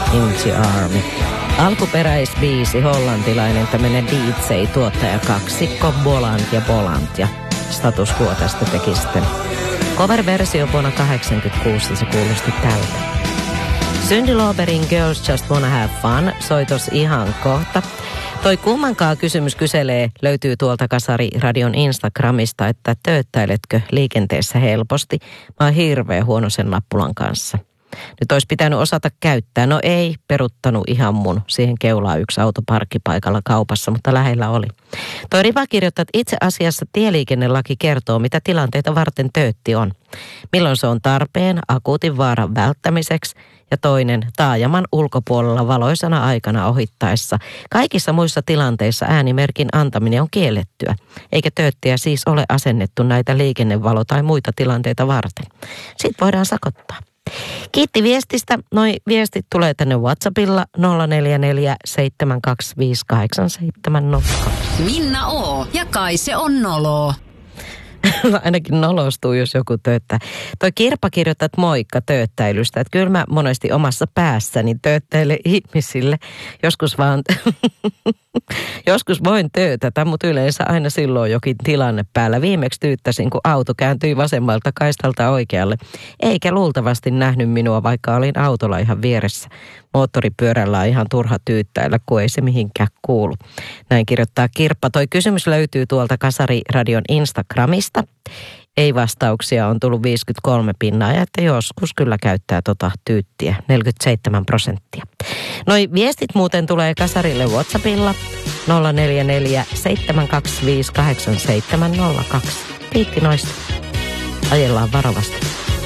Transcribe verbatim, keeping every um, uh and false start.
in the Army. Alkuperäisbiisi, hollantilainen tämmöinen D J-tuottaja kaksikko, Bolant ja Bolant, ja Status Quo tästä teki sitten cover-versio vuonna kahdeksankymmentäkuusi, se kuulosti tältä. Cyndi Lauperin Girls Just Wanna Have Fun soi tos ihan kohta. Toi kummankaan kysymys kyselee löytyy tuolta Kasari Radion Instagramista, että tööttäiletkö liikenteessä helposti. Mä oon hirveän huono sen nappulan kanssa. Nyt olisi pitänyt osata käyttää. No ei, peruttanut ihan mun. Siihen keulaa yksi auto parkkipaikalla kaupassa, mutta lähellä oli. Toi Riva kirjoittaa, että itse asiassa tieliikennelaki kertoo, mitä tilanteita varten töötti on. Milloin se on tarpeen akuutin vaaran välttämiseksi ja toinen taajaman ulkopuolella valoisana aikana ohittaessa. Kaikissa muissa tilanteissa äänimerkin antaminen on kiellettyä, eikä tööttiä siis ole asennettu näitä liikennevalo- tai muita tilanteita varten. Sitten voidaan sakottaa. Kiitti viestistä. Noi viestit tulee tänne WhatsAppilla nolla neljä neljä seitsemän kaksi viisi kahdeksan seitsemän nolla kaksi. Minna O. ja Kaise on nolo. Ainakin nolostuu, jos joku tööttää. Toi Kirpa kirjoittaa, että moikka tööttäilystä. Että kyllä mä monesti omassa päässäni tööttäilen ihmisille. Joskus vaan, joskus voin töötätä, mutta yleensä aina silloin jokin tilanne päällä. Viimeksi tyyttäsin, kun auto kääntyi vasemmalta kaistalta oikealle. Eikä luultavasti nähnyt minua, vaikka olin autolla ihan vieressä. Moottoripyörällä on ihan turha tyyttäillä, kun ei se mihinkään kuulu. Näin kirjoittaa Kirppa. Toi kysymys löytyy tuolta Kasari Radion Instagramista. Ei-vastauksia on tullut viisikymmentäkolme pinnaa ja että joskus kyllä käyttää tota tyyttiä, neljäkymmentäseitsemän prosenttia. Noi viestit muuten tulee Kasarille WhatsAppilla nolla neljä neljä seitsemän kaksi viisi kahdeksan seitsemän nolla kaksi. Kiitti noista. Ajellaan varovasti.